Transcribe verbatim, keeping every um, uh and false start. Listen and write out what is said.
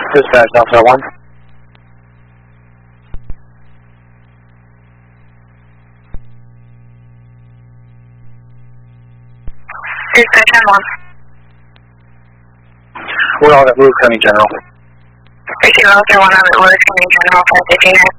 Dispatch, Alpha one. Dispatch, I'm on. We're all at Lewis County General. Receive all zero one on at Lewis County General, five fifty-nine.